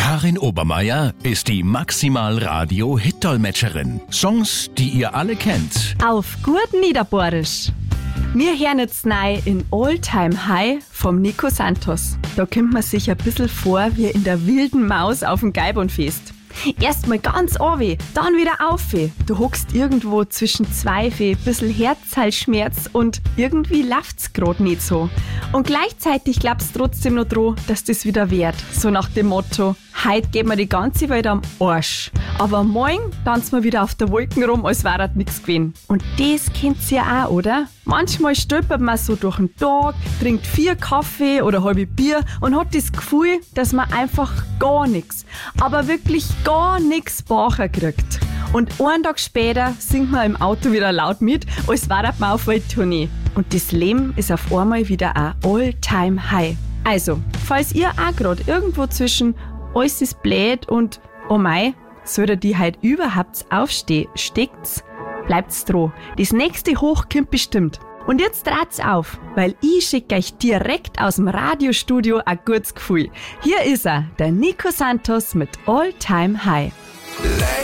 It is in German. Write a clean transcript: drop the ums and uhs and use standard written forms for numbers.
Karin Obermeier ist die Maximal-Radio-Hit-Dolmetscherin. Songs, die ihr alle kennt. Auf gut Niederbohrisch. Wir hören jetzt rein in All Time High vom Nico Santos. Da kommt man sich ein bisschen vor wie in der wilden Maus auf dem Gaibonfest. Erstmal ganz runter, dann wieder auf. Du hockst irgendwo zwischen zwei Fee, bisschen Herzhalsschmerz und irgendwie läuft's grad nicht so. Und gleichzeitig glaubst du trotzdem noch dran, dass das wieder wird. So nach dem Motto, heute geht mir die ganze Welt am Arsch. Aber morgen tanzen wir wieder auf der Wolken rum, als wäre das nichts gewesen. Und das kennt's ja auch, oder? Manchmal stolpert man so durch den Tag, trinkt 4 Kaffee oder halbe Bier und hat das Gefühl, dass man einfach gar nichts, aber wirklich gar nichts bacher kriegt. Und einen Tag später singt man im Auto wieder laut mit, als wäre man auf Welttournee. Und das Leben ist auf einmal wieder ein All-Time-High. Also, falls ihr auch gerade irgendwo zwischen alles ist blöd und oh mei, soll die heute überhaupt aufstehen, steckt's, bleibt's dran. Das nächste Hoch kommt bestimmt. Und jetzt dreht's auf, weil ich schicke euch direkt aus dem Radiostudio ein gutes Gefühl. Hier ist er, der Nico Santos mit All Time High.